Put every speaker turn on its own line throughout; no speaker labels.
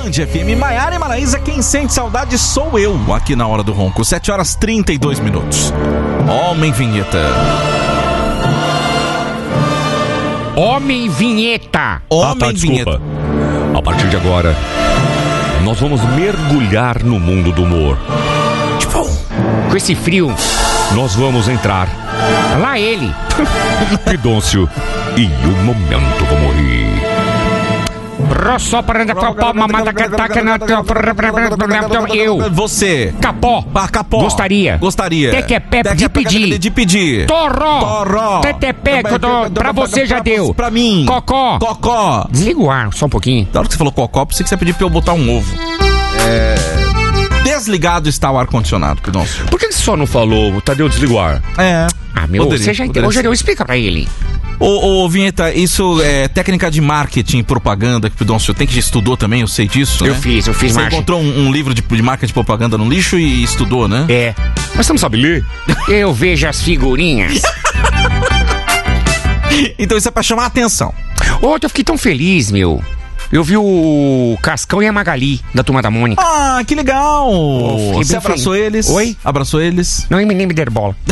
Band FM, Maiara e Maraísa, quem sente saudade sou eu, aqui na Hora do Ronco, 7h32. Homem Vinheta.
Homem Vinheta.
Homem
desculpa.
Vinheta.
A partir de agora, nós vamos mergulhar no mundo do humor.
Com esse frio,
Nós vamos entrar
lá ele.
Pidôncio e o momento vamos rir.
Eu.
Você.
Capó.
Capó.
Gostaria. Tequepé de pedir.
De pedir.
Torró. Tetepé. Pra você já deu.
Pra mim.
Cocó. Desliga o ar, só um pouquinho.
Na hora que você falou cocó, pensei que você pediu pra eu botar um ovo. Desligado está o ar-condicionado, Pidôncio.
Por que você só não falou, Tadeu, desliga o ar?
Você já entendeu. Hoje eu explica pra ele.
Ô, Vinheta, isso é técnica de marketing, propaganda, que o Pidôncio tem que estudou também, eu sei disso, né?
Eu fiz
Você
marketing.
encontrou um livro de marketing de propaganda no lixo e estudou, né?
É.
Mas você não sabe ler?
Eu vejo as figurinhas.
Então isso é pra chamar a atenção.
Ontem eu fiquei tão feliz, meu. Eu vi o Cascão e a Magali, da Turma da Mônica.
Ah, que legal!
fiquei
Você
bem
abraçou
feliz.
eles?
Oi?
Abraçou eles?
Não me nem me deram bola.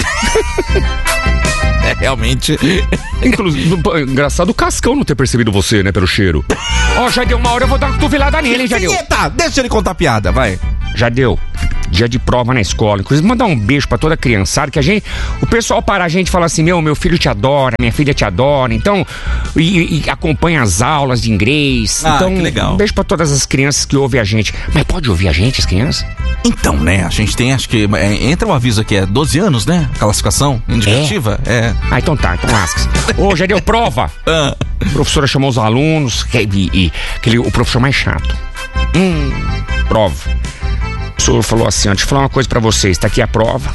Realmente.
Inclusive, engraçado o Cascão não ter percebido você, né, pelo cheiro.
Já deu uma hora, eu vou dar uma cotovelada nele, hein, Jadeu?
Vinheta, deixa ele contar a piada, vai.
Jadeu, dia de prova na escola. Inclusive, mandar um beijo pra toda a criançada, que o pessoal para a gente e fala assim, meu filho te adora, minha filha te adora, então, e acompanha as aulas de inglês. Então,
que legal.
Um beijo pra todas as crianças que ouvem a gente. Mas pode ouvir a gente, as crianças?
Então, né, a gente tem, acho que, entra um aviso aqui, 12 anos, né, classificação indicativa,
Então tá, então lasca-se. Ô, Jadeu, prova. A professora chamou os alunos, o professor mais chato. Prova. O senhor falou assim, deixa eu falar uma coisa pra vocês, tá aqui a prova.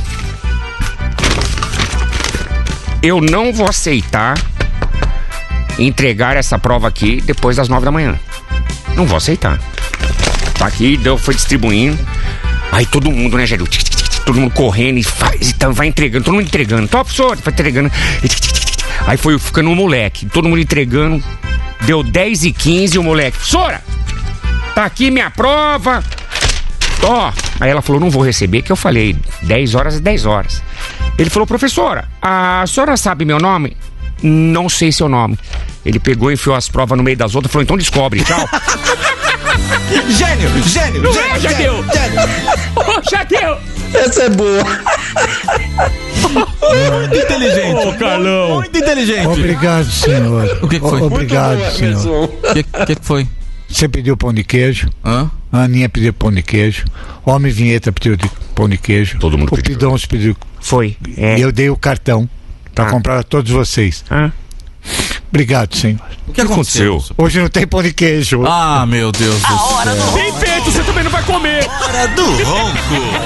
Eu não vou aceitar entregar essa prova aqui depois das 9 da manhã. Não vou aceitar. Tá aqui, foi distribuindo. Aí todo mundo, né, Jadeu? Todo mundo correndo e faz, então vai entregando, todo mundo entregando. Então, professor, vai entregando. Aí foi ficando um moleque, todo mundo entregando. Deu 10h15 e o moleque, professora, tá aqui minha prova. Aí ela falou, não vou receber, que eu falei 10 horas é 10 horas. Ele falou, professora, a senhora sabe meu nome? Não sei seu nome. Ele pegou e enfiou as provas no meio das outras e falou, então descobre, tchau.
Gênio.
Não é, Jadeu? Ô, Jadeu!
Essa é boa.
Muito inteligente.
Ô, Carlão.
Muito inteligente.
Obrigado, senhor.
O que foi?
Obrigado, senhor.
O que foi?
Você pediu pão de queijo.
Hã?
A Aninha pediu pão de queijo. Homem Vinheta pediu pão de queijo.
Todo mundo
o
pediu.
Pidôncio pediu.
Foi.
E eu dei o cartão pra comprar a todos vocês. Obrigado, senhor.
O que aconteceu?
Hoje não tem pão de queijo.
Ah, meu Deus do céu.
Tem peito, você também não vai comer.
Hora do Ronco.